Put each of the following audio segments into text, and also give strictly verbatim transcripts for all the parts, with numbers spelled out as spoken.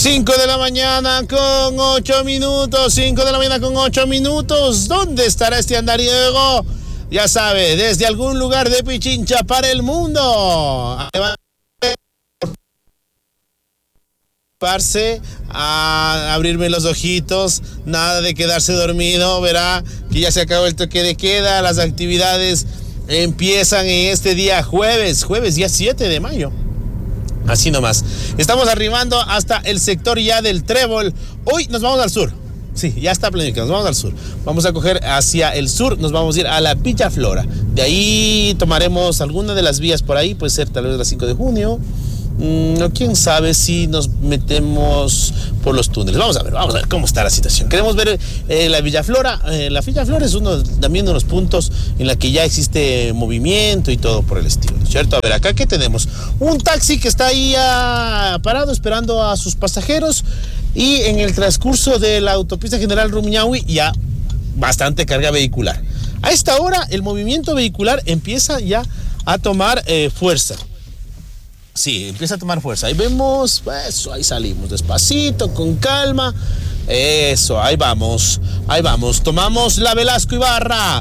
cinco de la mañana con ocho minutos, cinco de la mañana con ocho minutos. ¿Dónde estará este andariego? Ya sabe, desde algún lugar de Pichincha para el mundo. A abrirme los ojitos, nada de quedarse dormido, verá que ya se acabó el toque de queda, las actividades empiezan en este día jueves, jueves día siete de mayo. Así nomás. Estamos arribando hasta el sector ya del Trébol. Hoy nos vamos al sur. Sí, ya está planificado, nos vamos al sur. Vamos a coger hacia el sur, nos vamos a ir a la Villa Flora. De ahí tomaremos alguna de las vías por ahí, puede ser tal vez la cinco de junio. No, quién sabe si nos metemos por los túneles. Vamos a ver, vamos a ver cómo está la situación. Queremos ver eh, la Villa Flora. Eh, la Villa Flora es uno también de los puntos en la que ya existe movimiento y todo por el estilo, ¿cierto? A ver, acá ¿qué tenemos? Un taxi que está ahí ah, parado esperando a sus pasajeros, y en el transcurso de la autopista General Rumiñahui ya bastante carga vehicular. A esta hora el movimiento vehicular empieza ya a tomar eh, fuerza. Sí, empieza a tomar fuerza. Ahí vemos, eso, ahí salimos despacito, con calma. Eso, ahí vamos, ahí vamos. Tomamos la Velasco Ibarra,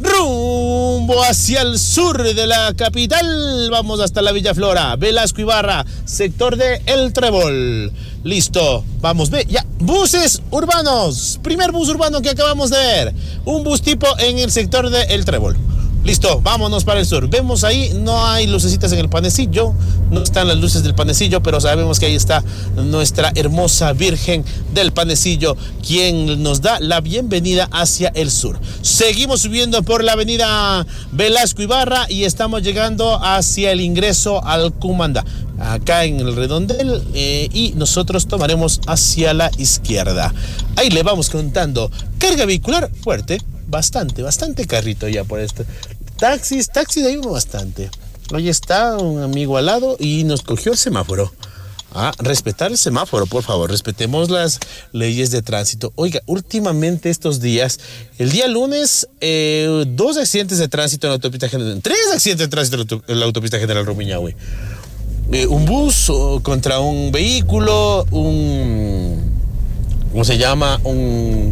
rumbo hacia el sur de la capital. Vamos hasta la Villa Flora, Velasco Ibarra, sector de El Trébol. Listo, vamos, ve, ya, buses urbanos. Primer bus urbano que acabamos de ver. Un bus tipo en el sector de El Trébol. Listo, vámonos para el sur. Vemos ahí, no hay lucecitas en el panecillo, no están las luces del panecillo, pero sabemos que ahí está nuestra hermosa Virgen del Panecillo, quien nos da la bienvenida hacia el sur. Seguimos subiendo por la avenida Velasco Ibarra y estamos llegando hacia el ingreso al Cumandá, acá en el redondel, eh, y nosotros tomaremos hacia la izquierda. Ahí le vamos contando. Carga vehicular fuerte, bastante, bastante carrito ya por esto. Taxis, taxis de ahí uno bastante. Hoy está un amigo al lado y nos cogió el semáforo. Ah, respetar el semáforo, por favor, respetemos las leyes de tránsito. Oiga, últimamente estos días, el día lunes, eh, dos accidentes de tránsito en la autopista general, tres accidentes de tránsito en la autopista General Rumiñahui. Eh, un bus oh, contra un vehículo, un, ¿cómo se llama? Un...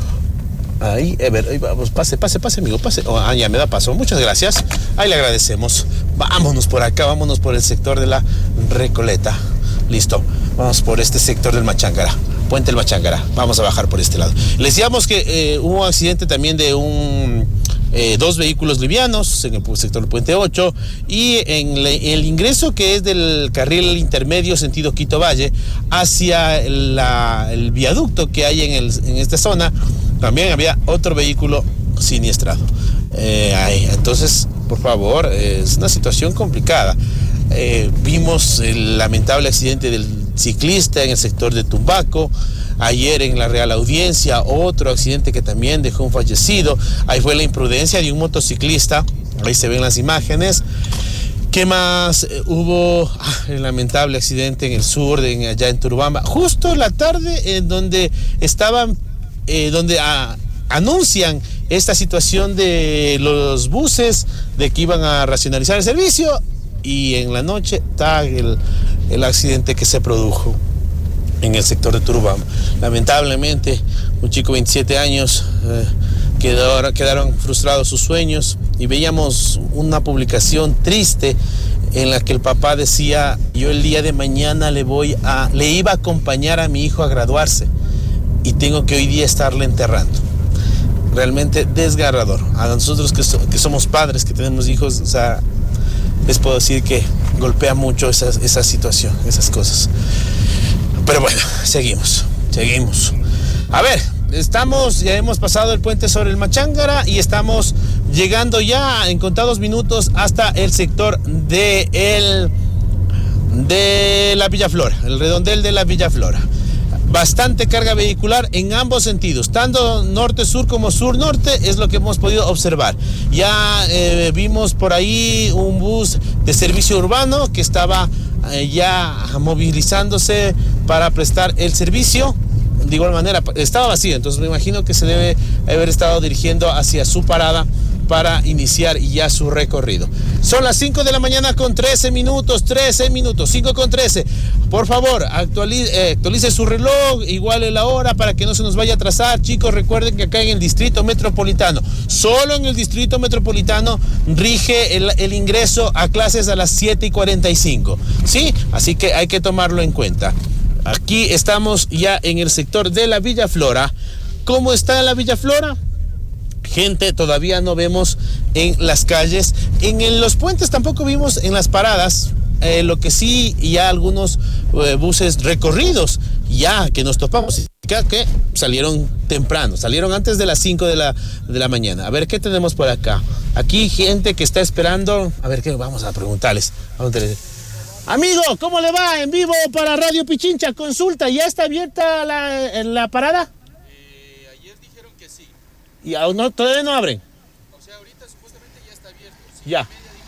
Ahí, a ver, ahí vamos, pase, pase, pase, amigo, pase. Oh, ah, ya me da paso, muchas gracias. Ahí le agradecemos. Vámonos por acá, vámonos por el sector de la Recoleta. Listo, vamos por este sector del Machángara, Puente del Machángara. Vamos a bajar por este lado. Les decíamos que eh, hubo un accidente también de un... Eh, dos vehículos livianos en el sector del Puente ocho, y en le, el ingreso que es del carril intermedio sentido Quito Valle hacia la, el viaducto que hay en, el, en esta zona, también había otro vehículo siniestrado. Eh, ahí, entonces, por favor, eh, es una situación complicada. Eh, vimos el lamentable accidente del ciclista en el sector de Tumbaco. Ayer en la Real Audiencia, otro accidente que también dejó un fallecido. Ahí fue la imprudencia de un motociclista. Ahí se ven las imágenes. ¿Qué más? Eh, hubo ah, el lamentable accidente en el sur, de, allá en Turubamba. Justo la tarde en donde estaban, eh, donde ah, anuncian esta situación de los buses, de que iban a racionalizar el servicio. Y en la noche está el, el accidente que se produjo en el sector de Turubamba. Lamentablemente, un chico de veintisiete años eh, quedó, quedaron frustrados sus sueños, y veíamos una publicación triste en la que el papá decía: yo el día de mañana le voy a, le iba a acompañar a mi hijo a graduarse y tengo que hoy día estarle enterrando. Realmente desgarrador. A nosotros que, so, que somos padres, que tenemos hijos, o sea, les puedo decir que golpea mucho esa, esa situación, esas cosas. Pero bueno, seguimos, seguimos. A ver, estamos, ya hemos pasado el puente sobre el Machángara y estamos llegando ya en contados minutos hasta el sector de, el, de la Villa Flora, el redondel de la Villa Flora. Bastante carga vehicular en ambos sentidos, tanto norte-sur como sur-norte, es lo que hemos podido observar. Ya eh, vimos por ahí un bus de servicio urbano que estaba eh, ya movilizándose para prestar el servicio. De igual manera, estaba vacío, entonces me imagino que se debe haber estado dirigiendo hacia su parada para iniciar ya su recorrido. Son las cinco de la mañana con trece minutos, trece minutos, cinco con trece. Por favor, actualice, eh, actualice su reloj, iguale la hora para que no se nos vaya a atrasar. Chicos, recuerden que acá en el Distrito Metropolitano, solo en el Distrito Metropolitano, rige el, el ingreso a clases a las siete y cuarenta y cinco. ¿Sí? Así que hay que tomarlo en cuenta. Aquí estamos ya en el sector de la Villa Flora. ¿Cómo está la Villa Flora? Gente todavía no vemos en las calles. En el, los puentes tampoco vimos en las paradas. Eh, lo que sí, ya algunos eh, buses recorridos, ya que nos topamos, que salieron temprano, salieron antes de las cinco de la, de la mañana. A ver, ¿qué tenemos por acá? Aquí gente que está esperando, a ver, ¿qué? Vamos a preguntarles. Vamos a tener... Amigo, ¿cómo le va? En vivo para Radio Pichincha, consulta, ¿ya está abierta la, la parada? Eh, ayer dijeron que sí. ¿Y aún no, todavía no abren? O sea, ahorita supuestamente ya está abierto. Sí, ya.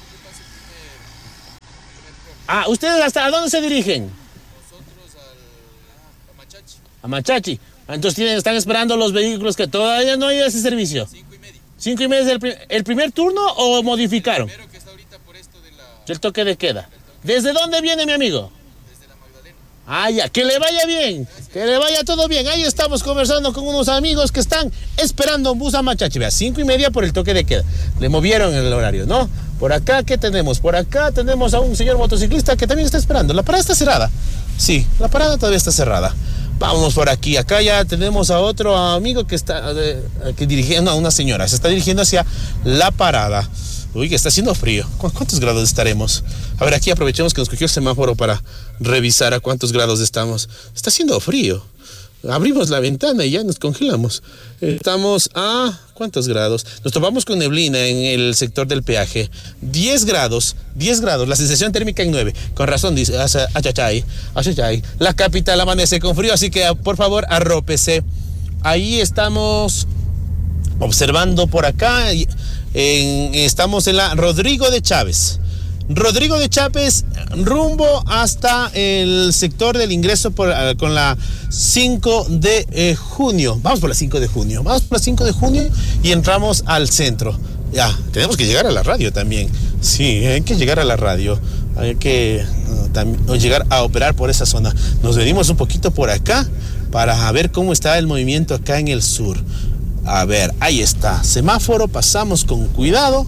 Media Ah, ¿ustedes hasta a dónde se dirigen? nosotros al, a Machachi. A Machachi. Entonces tienen, están esperando los vehículos que todavía no hay ese servicio. Cinco y media. ¿Cinco y media es el, pri- el primer turno o modificaron? El primero que está ahorita por esto de la... El toque de queda. ¿Desde dónde viene mi amigo? Desde la Magdalena. Ah, ya, que le vaya bien, que le vaya todo bien. Ahí estamos conversando con unos amigos que están esperando un bus a Machachi. Vea, cinco y media por el toque de queda. Le movieron el horario, ¿no? Por acá, ¿qué tenemos? Por acá tenemos a un señor motociclista que también está esperando. La parada está cerrada. Sí, la parada todavía está cerrada. Vamos por aquí. Acá ya tenemos a otro amigo que está eh, que dirigiendo a una señora. Se está dirigiendo hacia la parada. Uy, que está haciendo frío. ¿Cu- ¿Cuántos grados estaremos? A ver, aquí aprovechemos que nos cogió el semáforo para revisar a cuántos grados estamos. Está haciendo frío. Abrimos la ventana y ya nos congelamos. Estamos a... ¿cuántos grados? Nos topamos con neblina en el sector del peaje. diez grados, diez grados. La sensación térmica en nueve. Con razón, dice, achachay, achachay. La capital amanece con frío, así que por favor, arrópese. Ahí estamos observando por acá. En, estamos en la Rodrigo de Chávez. Rodrigo de Chávez, rumbo hasta el sector del ingreso por, uh, con la cinco de eh, junio. Vamos por la cinco de junio. Vamos por la cinco de junio y entramos al centro. Ya, tenemos que llegar a la radio también. Sí, hay que llegar a la radio. Hay que uh, tam- llegar a operar por esa zona. Nos venimos un poquito por acá para ver cómo está el movimiento acá en el sur. A ver, ahí está. Semáforo, pasamos con cuidado.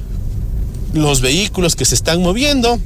Los vehículos que se están moviendo.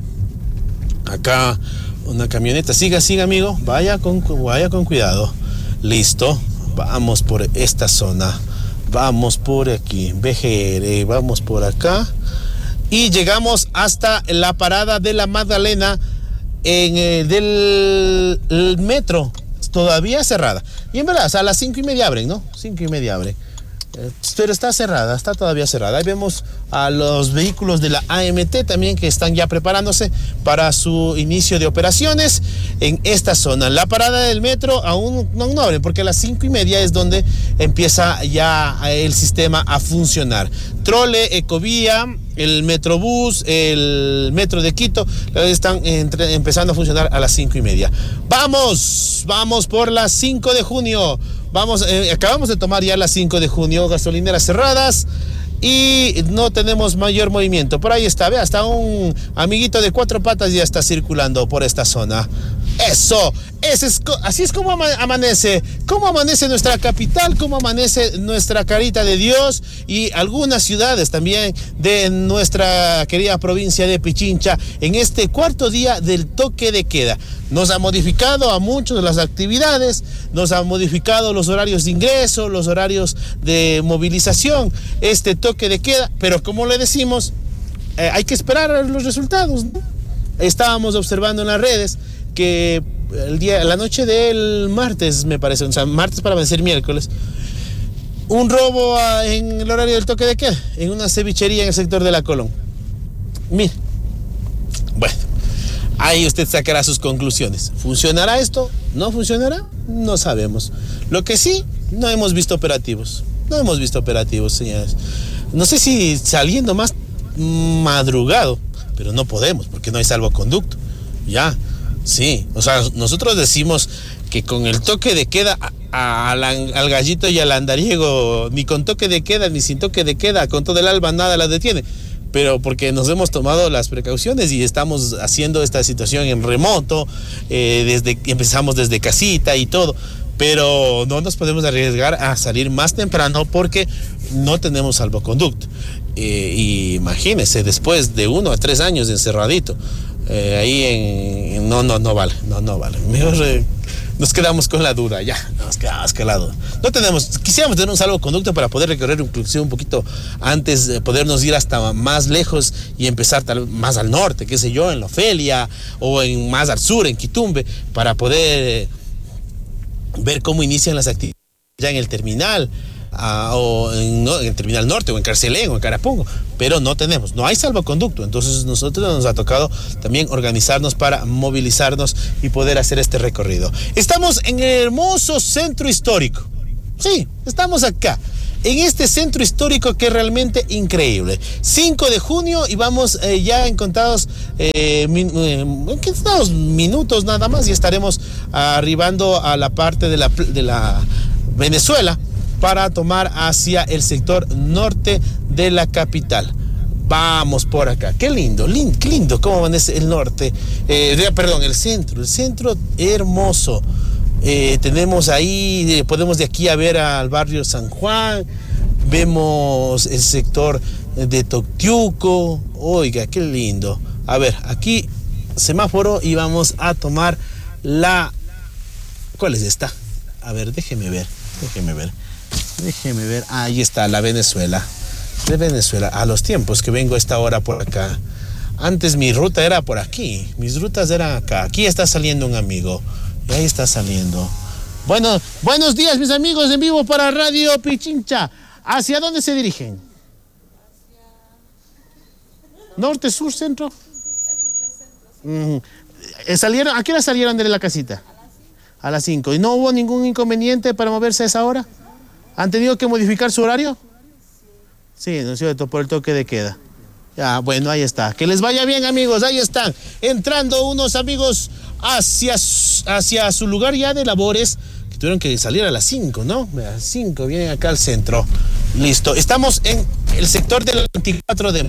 Acá una camioneta. Siga, siga, amigo. Vaya con, vaya con cuidado. Listo. Vamos por esta zona. Vamos por aquí. V G R. Vamos por acá. Y llegamos hasta la parada de la Magdalena en, eh, del el metro. Todavía cerrada. Y en verdad, a las cinco y media abren, ¿no? Cinco y media abren. Pero está cerrada, está todavía cerrada. Ahí vemos a los vehículos de la A M T también que están ya preparándose para su inicio de operaciones en esta zona. La parada del metro aún no, no abre porque a las cinco y media es donde empieza ya el sistema a funcionar. Trole, Ecovía, el Metrobús, el Metro de Quito están entre, empezando a funcionar a las cinco y media. Vamos, vamos por las cinco de junio. Vamos, eh, acabamos de tomar ya las cinco de junio, gasolineras cerradas y no tenemos mayor movimiento. Por ahí está, ve, hasta un amiguito de cuatro patas ya está circulando por esta zona. Eso, ese es, así es como amanece, cómo amanece nuestra capital, cómo amanece nuestra carita de Dios y algunas ciudades también de nuestra querida provincia de Pichincha en este cuarto día del toque de queda. Nos ha modificado a muchas de las actividades, nos ha modificado los horarios de ingreso, los horarios de movilización, este toque de queda, pero como le decimos, eh, hay que esperar los resultados, ¿no? Estábamos observando en las redes que el día, la noche del martes, me parece, o sea, martes para vencer miércoles, un robo a, en el horario del toque de queda, en una cevichería en el sector de la Colón. Mire, bueno, ahí usted sacará sus conclusiones. ¿Funcionará esto? ¿No funcionará? No sabemos. Lo que sí, no hemos visto operativos. No hemos visto operativos, señores. No sé si saliendo más madrugado, pero no podemos porque no hay salvoconducto. Ya. Sí, o sea, nosotros decimos que con el toque de queda a, a, al, al gallito y al andariego, ni con toque de queda, ni sin toque de queda, con todo el alba nada la detiene. pero porque nos hemos tomado las precauciones y estamos haciendo esta situación en remoto, eh, desde empezamos desde casita y todo, pero no nos podemos arriesgar a salir más temprano porque no tenemos salvoconducto. Eh, y imagínense, después de uno a tres años encerradito, eh, ahí en, no, no, no vale, no, no vale. Mejor eh, nos quedamos con la duda, ya, nos quedamos con la duda. No tenemos, quisiéramos tener un salvoconducto para poder recorrer inclusive un poquito antes, de podernos ir hasta más lejos y empezar tal, más al norte, qué sé yo, en La Ofelia, o en más al sur, en Quitumbe, para poder eh, ver cómo inician las actividades ya en el terminal. Uh, o en, no, en el Terminal Norte, o en Carcelén, o en Carapungo, pero no tenemos, no hay salvoconducto. Entonces nosotros nos ha tocado también organizarnos para movilizarnos y poder hacer este recorrido. Estamos en el hermoso centro histórico, sí, estamos acá en este centro histórico que es realmente increíble. cinco de junio y vamos eh, ya en contados eh, min, eh, en contados minutos nada más y estaremos arribando a la parte de la, de la Venezuela, para tomar hacia el sector norte de la capital. Vamos por acá. Qué lindo, lindo, qué lindo cómo amanece el norte. Eh, perdón, el centro. El centro hermoso. Eh, tenemos ahí, podemos de aquí a ver al barrio San Juan. Vemos el sector de Toctiuco. Oiga, qué lindo. A ver, aquí semáforo y vamos a tomar la... ¿Cuál es esta? A ver, déjeme ver, déjeme ver. Déjeme ver, ahí está la Venezuela, de Venezuela, a los tiempos que vengo a esta hora por acá. Antes mi ruta era por aquí, mis rutas eran acá. Aquí está saliendo un amigo, y ahí está saliendo. Bueno, buenos días mis amigos en vivo para Radio Pichincha. ¿Hacia dónde se dirigen? ¿Norte, sur, centro? Mm. ¿Salieron? ¿A qué hora salieron de la casita? A las cinco. ¿Y no hubo ningún inconveniente para moverse a esa hora? ¿Han tenido que modificar su horario? Sí, ¿no es cierto? Por el toque de queda. Ya, bueno, ahí está. Que les vaya bien, amigos. Ahí están. Entrando unos amigos hacia, hacia su lugar ya de labores, que tuvieron que salir a las cinco, ¿no? A las cinco, vienen acá al centro. Listo. Estamos en el sector del veinticuatro de mayo.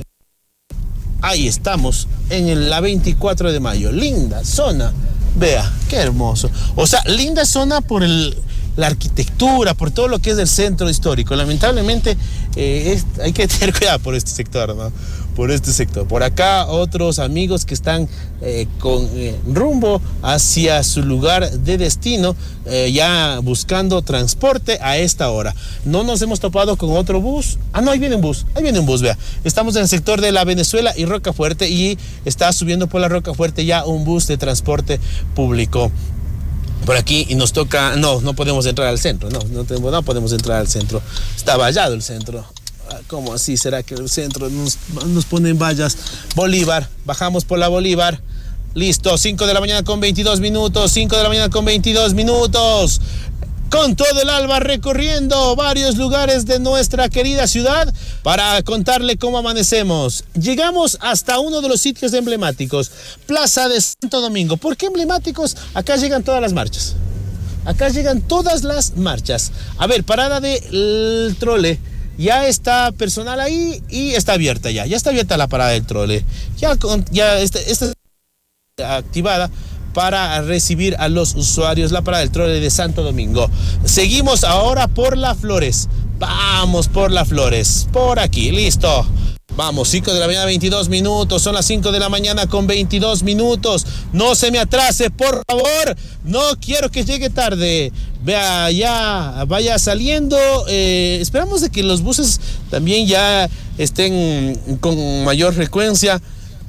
Ahí estamos, en la veinticuatro de mayo. Linda zona. Vea, qué hermoso. O sea, linda zona por el... la arquitectura, por todo lo que es del centro histórico. Lamentablemente eh, es, hay que tener cuidado por este sector, ¿no? Por este sector. Por acá otros amigos que están eh, con eh, rumbo hacia su lugar de destino, eh, ya buscando transporte a esta hora. No nos hemos topado con otro bus. Ah, no, ahí viene un bus, ahí viene un bus, vea. Estamos en el sector de la Venezuela y Rocafuerte y está subiendo por la Rocafuerte ya un bus de transporte público. Por aquí y nos toca, no, no podemos entrar al centro, no, no, tenemos, no podemos entrar al centro, está vallado el centro. ¿Cómo así será que el centro nos, nos ponen vallas? Bolívar, bajamos por la Bolívar, listo, cinco de la mañana con veintidós minutos, cinco de la mañana con veintidós minutos. Con todo el alba recorriendo varios lugares de nuestra querida ciudad para contarle cómo amanecemos. Llegamos hasta uno de los sitios emblemáticos, Plaza de Santo Domingo. ¿Por qué emblemáticos? Acá llegan todas las marchas. Acá llegan todas las marchas. A ver, parada del trole. Ya está personal ahí y está abierta ya. Ya está abierta la parada del trole. Ya, ya está, está activada para recibir a los usuarios la parada del trole de Santo Domingo. Seguimos ahora por La Flores. Vamos por La Flores. Por aquí, listo. Vamos, cinco de la mañana, veintidós minutos. Son las cinco de la mañana con veintidós minutos. No se me atrase, por favor. No quiero que llegue tarde. Vea, ya vaya saliendo. Eh, esperamos de que los buses también ya estén con mayor frecuencia,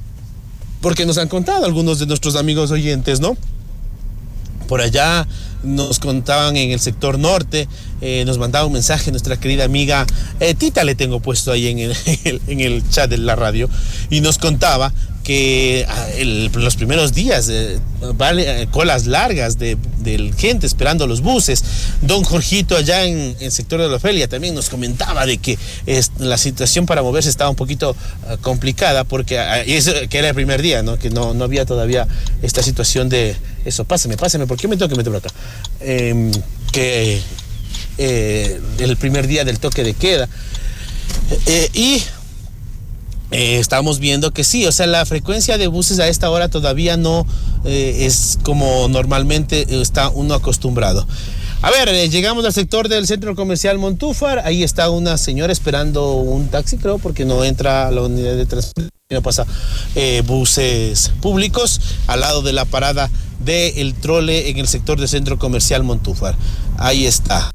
porque nos han contado algunos de nuestros amigos oyentes, ¿no? Por allá nos contaban en el sector norte, eh, nos mandaba un mensaje nuestra querida amiga eh, Tita, le tengo puesto ahí en el, en el chat de la radio, y nos contaba que el, los primeros días eh, vale, colas largas de, de gente esperando los buses. Don Jorgito allá en, en el sector de La Ofelia también nos comentaba de que es, la situación para moverse estaba un poquito uh, complicada, porque uh, eso, que era el primer día, ¿no? Que no, no había todavía esta situación de eso, pásame, pásame, ¿por qué me tengo que meter por acá? Eh, que eh, el primer día del toque de queda. Eh, y Eh, estamos viendo que sí, o sea, la frecuencia de buses a esta hora todavía no eh, es como normalmente está uno acostumbrado. A ver, eh, llegamos al sector del centro comercial Montúfar. Ahí está una señora esperando un taxi, creo, porque no entra a la unidad de transporte, no pasa eh, buses públicos al lado de la parada del trole en el sector del centro comercial Montúfar. Ahí está.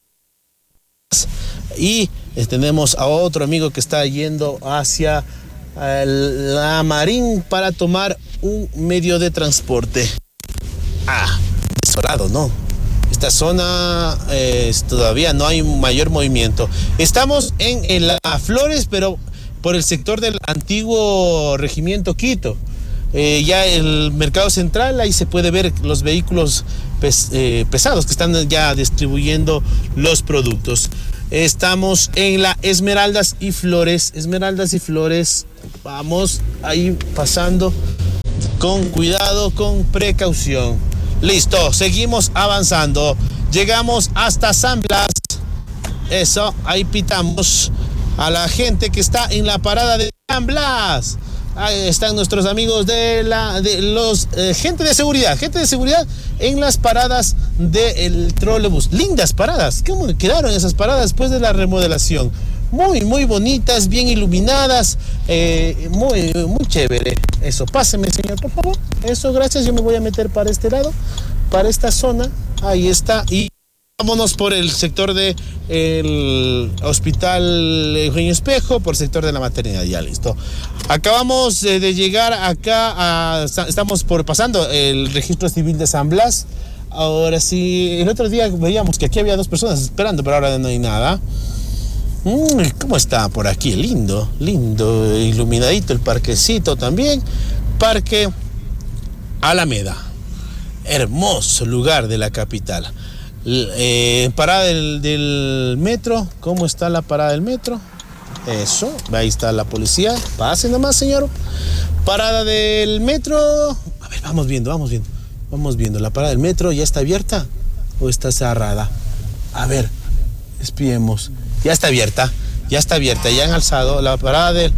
Y eh, tenemos a otro amigo que está yendo hacia eh, la Marín para tomar un medio de transporte. Ah, desolado, ¿no? Esta zona eh, todavía no hay mayor movimiento. Estamos en, en las Flores, pero por el sector del antiguo regimiento Quito. Eh, ya el mercado central, ahí se puede ver los vehículos pes, eh, pesados que están ya distribuyendo los productos. Estamos en la Esmeraldas y Flores. Esmeraldas y Flores. Vamos ahí pasando con cuidado, con precaución. Listo, seguimos avanzando. Llegamos hasta San Blas. Eso, ahí pitamos a la gente que está en la parada de San Blas. Ahí están nuestros amigos de la de los eh, gente de seguridad, gente de seguridad en las paradas del trolebús. Lindas paradas. ¿Cómo quedaron esas paradas después de la remodelación? Muy, muy bonitas, bien iluminadas, eh, muy, muy chévere. Eso, páseme, señor, por favor. Eso, gracias. Yo me voy a meter para este lado, para esta zona. Ahí está. Y vámonos por el sector del de Hospital Eugenio Espejo, por el sector de la maternidad. Ya listo. Acabamos eh, de llegar acá, a, estamos por pasando el registro civil de San Blas. Ahora sí, el otro día veíamos que aquí había dos personas esperando, pero ahora no hay nada. ¿Cómo está por aquí? Lindo, lindo, iluminadito el parquecito también. Parque Alameda. Hermoso lugar de la capital. Eh, parada del, del metro. ¿Cómo está la parada del metro? Eso, ahí está la policía. Pase nomás, señor. Parada del metro. A ver, vamos viendo, vamos viendo. Vamos viendo, ¿la parada del metro ya está abierta o está cerrada? A ver, espiemos. Ya está abierta, ya está abierta, ya han alzado la parada del,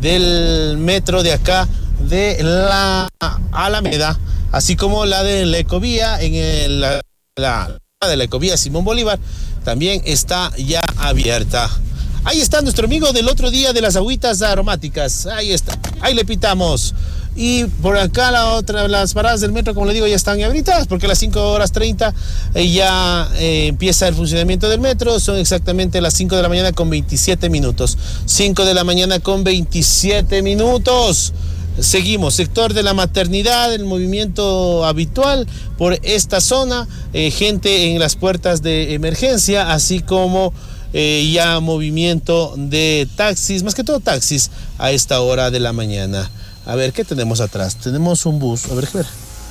del metro de acá, de la Alameda, así como la de la Ecovía, en el, la, la de la Ecovía Simón Bolívar, también está ya abierta. Ahí está nuestro amigo del otro día de las agüitas aromáticas, ahí está, ahí le pitamos. Y por acá la otra, las paradas del metro, como le digo, ya están habilitadas porque a las cinco horas treinta eh, ya eh, empieza el funcionamiento del metro. Son exactamente las cinco de la mañana con veintisiete minutos. cinco de la mañana con veintisiete minutos. Seguimos, sector de la maternidad, el movimiento habitual por esta zona, eh, gente en las puertas de emergencia, así como eh, ya movimiento de taxis, más que todo taxis a esta hora de la mañana. A ver, ¿qué tenemos atrás? Tenemos un bus, a ver, a ver.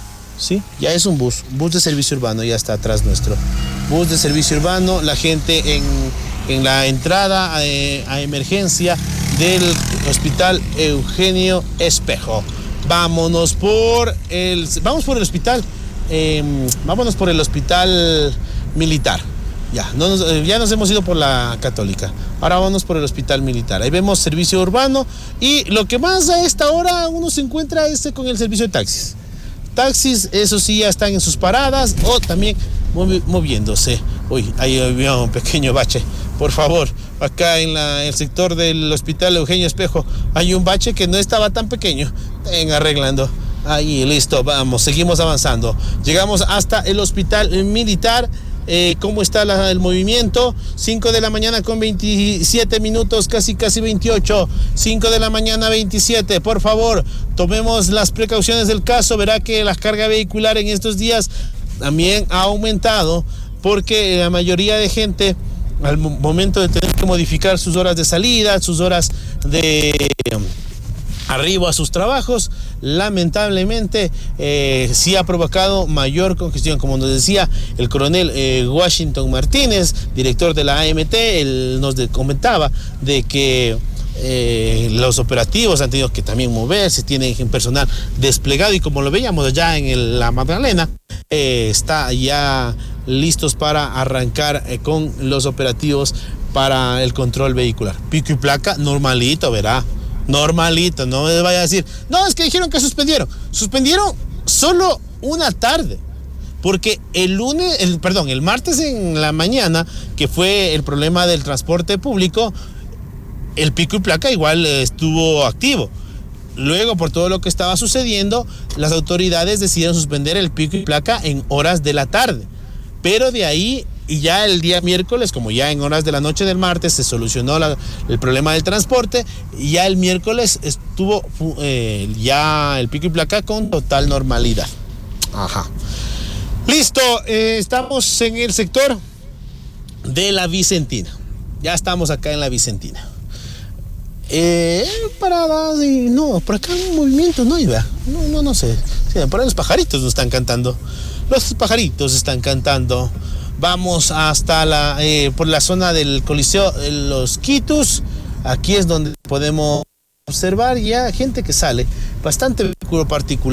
Sí, ya es un bus, bus de servicio urbano, ya está atrás nuestro. Bus de servicio urbano, la gente en, en la entrada a, a emergencia del Hospital Eugenio Espejo. Vámonos por el, vamos por el hospital, eh, vámonos por el hospital militar. Ya, no nos, ya nos hemos ido por la Católica. Ahora vamos por el hospital militar. Ahí vemos servicio urbano. Y lo que más a esta hora uno se encuentra es con el servicio de taxis. Taxis, eso sí, ya están en sus paradas o también movi moviéndose. Uy, ahí había un pequeño bache. Por favor, acá en la, el sector del hospital Eugenio Espejo hay un bache que no estaba tan pequeño. Estén arreglando. Ahí, listo, vamos, seguimos avanzando. Llegamos hasta el hospital militar. Eh, ¿Cómo está la, el movimiento? cinco de la mañana con veintisiete minutos, casi casi veintiocho. cinco de la mañana veintisiete. Por favor, tomemos las precauciones del caso. Verá que la carga vehicular en estos días también ha aumentado porque la mayoría de gente al momento de tener que modificar sus horas de salida, sus horas de arribo a sus trabajos, lamentablemente eh, sí ha provocado mayor congestión. Como nos decía el coronel eh, Washington Martínez, director de la A M T, él nos de, comentaba de que eh, los operativos han tenido que también moverse, tienen personal desplegado y como lo veíamos allá en el, la Magdalena, eh, está ya listos para arrancar eh, con los operativos para el control vehicular. Pico y placa normalito, verá. normalito, no me vaya a decir, no, es que dijeron que suspendieron. Suspendieron solo una tarde. Porque el lunes, el, perdón, el martes en la mañana, que fue el problema del transporte público, el pico y placa igual estuvo activo. Luego, por todo lo que estaba sucediendo, las autoridades decidieron suspender el pico y placa en horas de la tarde. Pero de ahí, y ya el día miércoles, como ya en horas de la noche del martes se solucionó la, el problema del transporte, y ya el miércoles estuvo eh, ya el pico y placa con total normalidad. Ajá. Listo, eh, estamos en el sector de la Vicentina. Ya estamos acá en la Vicentina. Eh, paradas y no, por acá hay movimiento, no iba. No, no, no sé. Sí, por ahí los pajaritos nos están cantando. Los pajaritos están cantando. Vamos hasta la, eh, por la zona del Coliseo de los Quitus. Aquí es donde podemos observar ya gente que sale. Bastante vehículo particular.